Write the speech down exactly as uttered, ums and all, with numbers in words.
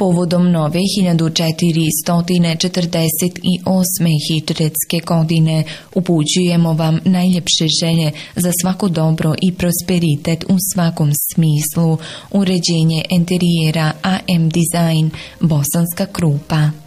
Povodom nove hiljadu četiristo četrdeset osme hidžretske godine upućujemo vam najljepše želje za svako dobro i prosperitet u svakom smislu, uređenje enterijera A M Design, Bosanska Krupa.